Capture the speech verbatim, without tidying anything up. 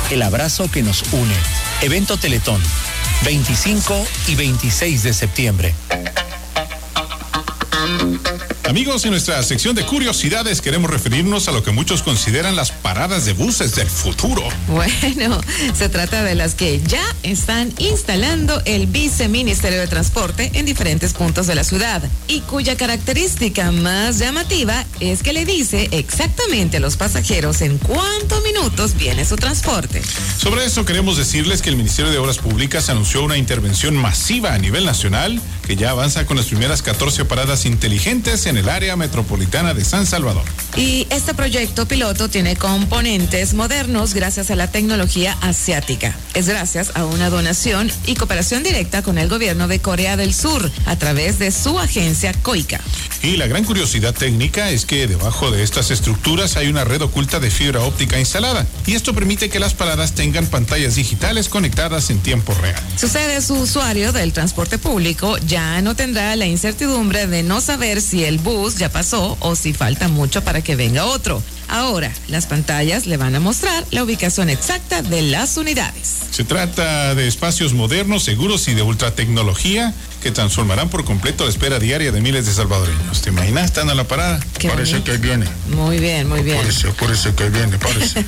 el abrazo que nos une. Evento Teletón, veinticinco y veintiséis de septiembre. Amigos, en nuestra sección de curiosidades queremos referirnos a lo que muchos consideran las paradas de buses del futuro. Bueno, se trata de las que ya están instalando el Viceministerio de Transporte en diferentes puntos de la ciudad y cuya característica más llamativa es que le dice exactamente a los pasajeros en cuántos minutos viene su transporte. Sobre eso queremos decirles que el Ministerio de Obras Públicas anunció una intervención masiva a nivel nacional que ya avanza con las primeras catorce paradas inteligentes en el área metropolitana de San Salvador. Y este proyecto piloto tiene componentes modernos gracias a la tecnología asiática. Es gracias a una donación y cooperación directa con el gobierno de Corea del Sur a través de su agencia COICA. Y la gran curiosidad técnica es que debajo de estas estructuras hay una red oculta de fibra óptica instalada y esto permite que las paradas tengan pantallas digitales conectadas en tiempo real. Sucede, su usuario del transporte público ya no tendrá la incertidumbre de no saber si el bus ya pasó o si falta mucho para que venga otro. Ahora, las pantallas le van a mostrar la ubicación exacta de las unidades. Se trata de espacios modernos, seguros y de ultratecnología que transformarán por completo la espera diaria de miles de salvadoreños. ¿Te imaginas estando en la parada? Qué Parece bonito. que ahí viene. Muy bien, muy bien. Parece, parece que ahí viene, parece.